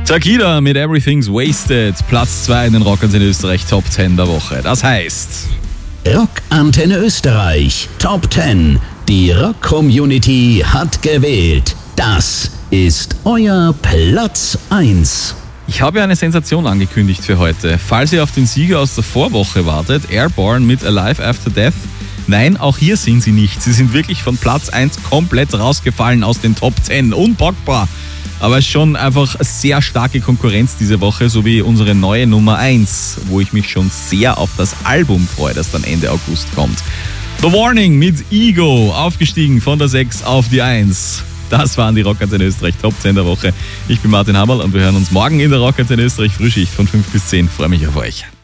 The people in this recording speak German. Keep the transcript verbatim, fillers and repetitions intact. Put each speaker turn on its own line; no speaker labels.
Takida mit Everything's Wasted, Platz zwei in den Rockantenne Österreich Top zehn der Woche. Das heißt...
Rockantenne Österreich Top zehn. Die Rock-Community hat gewählt. Das ist euer Platz eins.
Ich habe ja eine Sensation angekündigt für heute. Falls ihr auf den Sieger aus der Vorwoche wartet, Airborne mit Alive After Death. Nein, auch hier sind sie nicht. Sie sind wirklich von Platz eins komplett rausgefallen aus den Top zehn. Unpackbar. Aber schon einfach sehr starke Konkurrenz diese Woche, sowie unsere neue Nummer eins, wo ich mich schon sehr auf das Album freue, das dann Ende August kommt. The Warning mit Ego, aufgestiegen von der sechs auf die eins. Das waren die Rockantenne Österreich Top zehn der Woche. Ich bin Martin Hammerl und wir hören uns morgen in der Rockantenne Österreich Frühschicht von fünf bis zehn. Ich freue mich auf euch.